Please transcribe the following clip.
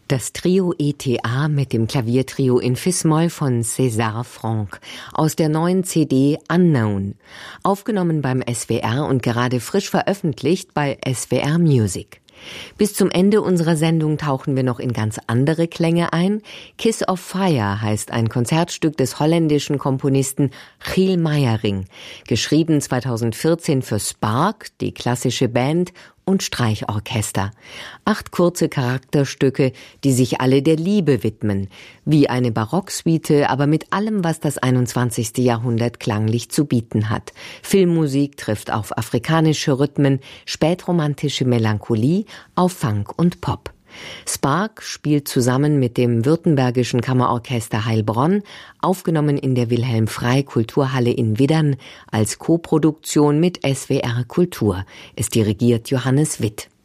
Das Trio ETA mit dem Klaviertrio in Fis-Moll von César Franck aus der neuen CD Unknown, aufgenommen beim SWR und gerade frisch veröffentlicht bei SWR Music. Bis zum Ende unserer Sendung tauchen wir noch in ganz andere Klänge ein. Kiss of Fire heißt ein Konzertstück des holländischen Komponisten Giel Meijering, geschrieben 2014 für Spark, die klassische Band, und Streichorchester. 8 kurze Charakterstücke, die sich alle der Liebe widmen, wie eine Barocksuite, aber mit allem, was das 21. Jahrhundert klanglich zu bieten hat. Filmmusik trifft auf afrikanische Rhythmen, spätromantische Melancholie, auf Funk und Pop. Spark spielt zusammen mit dem württembergischen Kammerorchester Heilbronn, aufgenommen in der Wilhelm Frey Kulturhalle in Widdern, als Koproduktion mit SWR Kultur. Es dirigiert Johannes Witt.